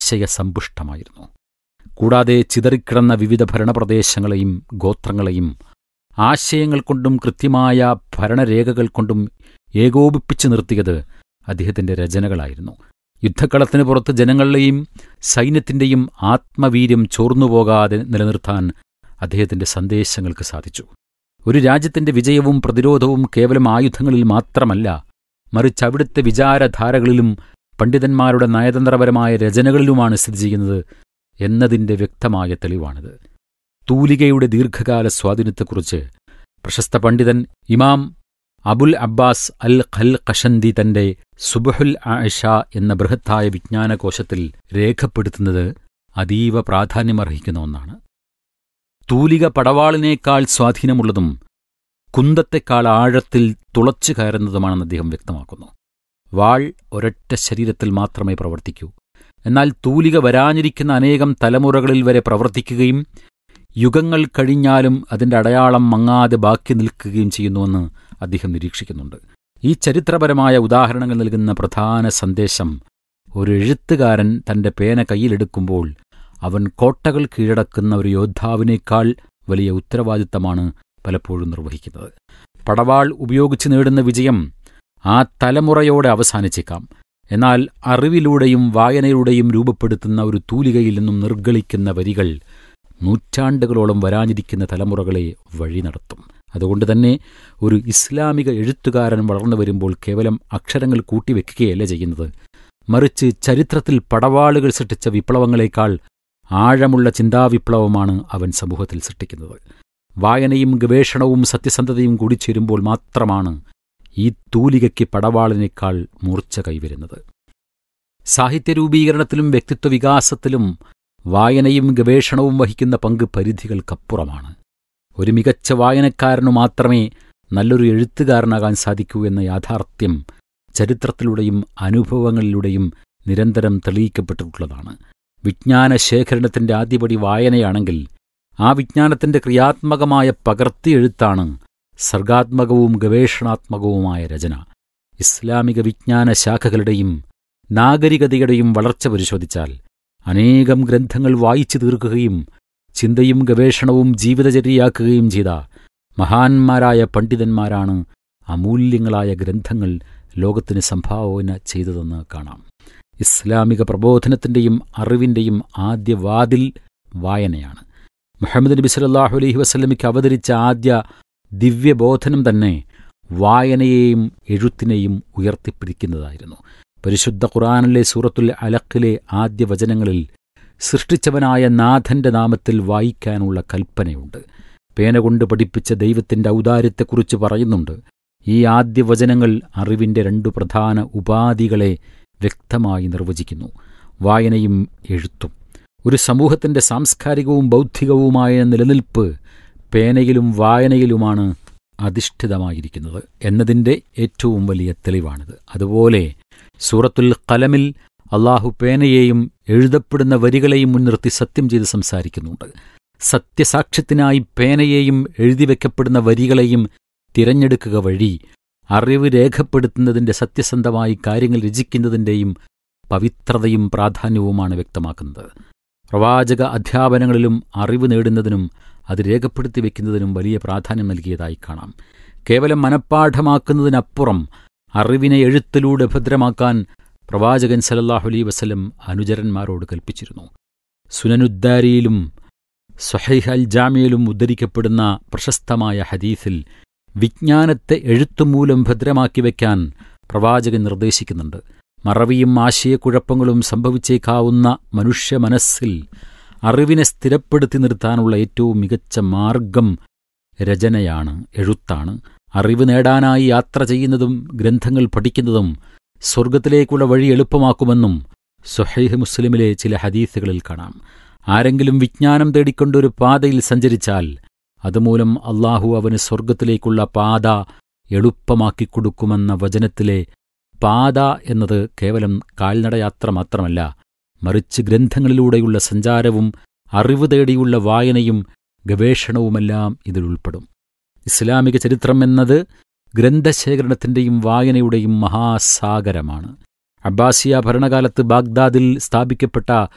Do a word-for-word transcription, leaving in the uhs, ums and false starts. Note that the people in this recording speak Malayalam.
ആശയസമ്പുഷ്ടമായിരുന്നു. കൂടാതെ ചിതറിക്കിടന്ന വിവിധ ഭരണപ്രദേശങ്ങളെയും ഗോത്രങ്ങളെയും ആശയങ്ങൾ കൊണ്ടും കൃത്യമായ ഭരണരേഖകൾ കൊണ്ടും ഏകോപിപ്പിച്ചു നിർത്തിയത് അദ്ദേഹത്തിന്റെ രചനകളായിരുന്നു. യുദ്ധക്കളത്തിന് പുറത്ത് ജനങ്ങളുടെയും സൈന്യത്തിന്റെയും ആത്മവീര്യം ചോർന്നുപോകാതെ നിലനിർത്താൻ അദ്ദേഹത്തിന്റെ സന്ദേശങ്ങൾക്ക് സാധിച്ചു. ഒരു രാജ്യത്തിന്റെ വിജയവും പ്രതിരോധവും കേവലം ആയുധങ്ങളിൽ മാത്രമല്ല, മറിച്ച് അവിടുത്തെ വിചാരധാരകളിലും പണ്ഡിതന്മാരുടെ നയതന്ത്രപരമായ രചനകളിലുമാണ് സ്ഥിതി ചെയ്യുന്നത് എന്നതിന്റെ വ്യക്തമായ തെളിവാണിത്. തൂലികയുടെ ദീർഘകാല സ്വാധീനത്തെക്കുറിച്ച് പ്രശസ്ത പണ്ഡിതൻ ഇമാം അബുൽ അബ്ബാസ് അൽ ഖൽ ഖഷന്തി തന്റെ സുബ്ഹുൽ ആയിഷ എന്ന ബൃഹത്തായ വിജ്ഞാനകോശത്തിൽ രേഖപ്പെടുത്തുന്നത് അതീവ പ്രാധാന്യമർഹിക്കുന്ന ഒന്നാണ്. തൂലിക പടവാളിനേക്കാൾ സ്വാധീനമുള്ളതും കുന്തത്തെക്കാൾ ആഴത്തിൽ തുളച്ചു കയറുന്നതുമാണെന്ന് അദ്ദേഹം വ്യക്തമാക്കുന്നു. വാൾ ഒരൊറ്റ ശരീരത്തിൽ മാത്രമേ പ്രവർത്തിക്കൂ. എന്നാൽ തൂലിക വരാനിരിക്കുന്ന അനേകം തലമുറകളിൽ വരെ പ്രവർത്തിക്കുകയും യുഗങ്ങൾ കഴിഞ്ഞാലും അതിന്റെ അടയാളം മങ്ങാതെ ബാക്കി നിൽക്കുകയും ചെയ്യുന്നുവെന്ന് അദ്ദേഹം നിരീക്ഷിക്കുന്നുണ്ട്. ഈ ചരിത്രപരമായ ഉദാഹരണങ്ങൾ നൽകുന്ന പ്രധാന സന്ദേശം, ഒരു എഴുത്തുകാരൻ തന്റെ പേന കയ്യിലെടുക്കുമ്പോൾ അവൻ കോട്ടകൾ കീഴടക്കുന്ന ഒരു യോദ്ധാവിനേക്കാൾ വലിയ ഉത്തരവാദിത്തമാണ് പലപ്പോഴും നിർവഹിക്കുന്നത്. പടവാൾ ഉപയോഗിച്ച് നേടുന്ന വിജയം ആ തലമുറയോടെ അവസാനിച്ചേക്കാം. എന്നാൽ അറിവിലൂടെയും വായനയിലൂടെയും രൂപപ്പെടുത്തുന്ന ഒരു തൂലികയിൽ നിന്നും നിർഗളിക്കുന്ന വരികൾ നൂറ്റാണ്ടുകളോളം വരാനിരിക്കുന്ന തലമുറകളെ വഴി നടത്തും. അതുകൊണ്ടുതന്നെ ഒരു ഇസ്ലാമിക എഴുത്തുകാരൻ വളർന്നു വരുമ്പോൾ കേവലം അക്ഷരങ്ങൾ കൂട്ടിവെക്കുകയല്ല ചെയ്യുന്നത്, മറിച്ച് ചരിത്രത്തിൽ പടവാളുകൾ സൃഷ്ടിച്ച വിപ്ലവങ്ങളെക്കാൾ ആഴമുള്ള ചിന്താവിപ്ലവമാണ് അവൻ സമൂഹത്തിൽ സൃഷ്ടിക്കുന്നത്. വായനയും ഗവേഷണവും സത്യസന്ധതയും കൂടിച്ചേരുമ്പോൾ മാത്രമാണ് ഈ തൂലികയ്ക്ക് പടവാളിനേക്കാൾ മൂർച്ച കൈവരുന്നത്. സാഹിത്യരൂപീകരണത്തിലും വ്യക്തിത്വ വികാസത്തിലും വായനയും ഗവേഷണവും വഹിക്കുന്ന പങ്ക് പരിധികൾക്കപ്പുറമാണ്. ഒരു മികച്ച വായനക്കാരനു മാത്രമേ നല്ലൊരു എഴുത്തുകാരനാകാൻ സാധിക്കൂ എന്ന യാഥാർത്ഥ്യം ചരിത്രത്തിലൂടെയും അനുഭവങ്ങളിലൂടെയും നിരന്തരം തെളിയിക്കപ്പെട്ടിട്ടുള്ളതാണ്. വിജ്ഞാനശേഖരണത്തിന്റെ ആദ്യപടി വായനയാണെങ്കിൽ ആ വിജ്ഞാനത്തിന്റെ ക്രിയാത്മകമായ പകർത്തിയെഴുത്താണ് സർഗാത്മകവും ഗവേഷണാത്മകവുമായ രചന. ഇസ്ലാമിക വിജ്ഞാന ശാഖകളുടെയും നാഗരികതയുടെയും വളർച്ച പരിശോധിച്ചാൽ അനേകം ഗ്രന്ഥങ്ങൾ വായിച്ചു തീർക്കുകയും ചിന്തയും ഗവേഷണവും ജീവിതചര്യയാക്കുകയും ചെയ്ത മഹാന്മാരായ പണ്ഡിതന്മാരാണ് അമൂല്യങ്ങളായ ഗ്രന്ഥങ്ങൾ ലോകത്തിന് സംഭാവന ചെയ്തതെന്ന് കാണാം. ഇസ്ലാമിക പ്രബോധനത്തിന്റെയും അറിവിന്റെയും ആദ്യ വാതിൽ വായനയാണ്. മുഹമ്മദ് നബി സല്ലല്ലാഹു അലൈഹി വസല്ലമയ്ക്ക് അവതരിച്ച ആദ്യ ദിവ്യബോധനം തന്നെ വായനയെയും എഴുത്തിനെയും ഉയർത്തിപ്പിടിക്കുന്നതായിരുന്നു. പരിശുദ്ധ ഖുർആനിലെ സൂറത്തുൽ അലഖിലെ ആദ്യ വചനങ്ങളിൽ സൃഷ്ടിച്ചവനായ നാഥന്റെ നാമത്തിൽ വായിക്കാനുള്ള കൽപ്പനയുണ്ട്. പേന കൊണ്ട് പഠിപ്പിച്ച ദൈവത്തിന്റെ ഔദാര്യത്തെക്കുറിച്ച് പറയുന്നുണ്ട്. ഈ ആദ്യ വചനങ്ങൾ അറിവിന്റെ രണ്ടു പ്രധാന ഉപാധികളെ വ്യക്തമായി നിർവചിക്കുന്നു: വായനയും എഴുത്തും. ഒരു സമൂഹത്തിന്റെ സാംസ്കാരികവും ബൗദ്ധികവുമായ നിലനിൽപ്പ് പേനയിലും വായനയിലുമാണ് അധിഷ്ഠിതമായിരിക്കുന്നത് എന്നതിന്റെ ഏറ്റവും വലിയ തെളിവാണിത്. അതുപോലെ സൂറത്തുൽ ഖലമിൽ അള്ളാഹു പേനയെയും എഴുതപ്പെടുന്ന വരികളെയും മുൻനിർത്തി സത്യം ചെയ്ത് സംസാരിക്കുന്നുണ്ട്. സത്യസാക്ഷ്യത്തിനായി പേനയെയും എഴുതിവെക്കപ്പെടുന്ന വരികളെയും തിരഞ്ഞെടുക്കുക വഴി അറിവ് രേഖപ്പെടുത്തുന്നതിന്റെ സത്യസന്ധമായി കാര്യങ്ങൾ രചിക്കുന്നതിന്റെയും പവിത്രതയും പ്രാധാന്യവുമാണ് വ്യക്തമാക്കുന്നത്. പ്രവാചക അധ്യാപനങ്ങളിലും അറിവ് നേടുന്നതിനും അത് രേഖപ്പെടുത്തി വയ്ക്കുന്നതിനും വലിയ പ്രാധാന്യം നൽകിയതായി കാണാം. കേവലം മനഃപ്പാഠമാക്കുന്നതിനപ്പുറം അറിവിനെ എഴുത്തിലൂടെ ഭദ്രമാക്കാൻ പ്രവാചകൻ സല്ലല്ലാഹു അലൈഹി വസല്ലം അനുചരന്മാരോട് കൽപ്പിച്ചിരുന്നു. സുനനുദ്ദാരിയിലും സ്വഹീഹ് അൽ ജാമിയിലും ഉദ്ധരിക്കപ്പെടുന്ന പ്രശസ്തമായ ഹദീസിൽ വിജ്ഞാനത്തെ എഴുത്തുമൂലം ഭദ്രമാക്കി വയ്ക്കാൻ പ്രവാചകൻ നിർദ്ദേശിക്കുന്നുണ്ട്. മറവിയും ആശയക്കുഴപ്പങ്ങളും സംഭവിച്ചേക്കാവുന്ന മനുഷ്യ മനസ്സിൽ അറിവിനെ സ്ഥിരപ്പെടുത്തി നിർത്താനുള്ള ഏറ്റവും മികച്ച മാർഗം രചനയാണ്, എഴുത്താണ്. അറിവ് നേടാനായി യാത്ര ചെയ്യുന്നതും ഗ്രന്ഥങ്ങൾ പഠിക്കുന്നതും സ്വർഗത്തിലേക്കുള്ള വഴി എളുപ്പമാക്കുമെന്നും സ്വഹീഹ് മുസ്ലിമിലെ ചില ഹദീസുകളിൽ കാണാം. ആരെങ്കിലും വിജ്ഞാനം തേടിക്കൊണ്ടൊരു പാതയിൽ സഞ്ചരിച്ചാൽ അതുമൂലം അള്ളാഹു അവന് സ്വർഗത്തിലേക്കുള്ള പാത എളുപ്പമാക്കിക്കൊടുക്കുമെന്ന വചനത്തിലെ പാത എന്നത് കേവലം കാൽനടയാത്ര മാത്രമല്ല, മറിച്ച് ഗ്രന്ഥങ്ങളിലൂടെയുള്ള സഞ്ചാരവും അറിവ് തേടിയുള്ള വായനയും ഗവേഷണവുമെല്ലാം ഇതിലുൾപ്പെടും. ഇസ്ലാമിക ചരിത്രം എന്നത് ഗ്രന്ഥശേഖരണത്തിന്റെയും വായനയുടെയും മഹാസാഗരമാണ്. അബ്ബാസിയ ഭരണകാലത്ത് ബാഗ്ദാദിൽ സ്ഥാപിക്കപ്പെട്ട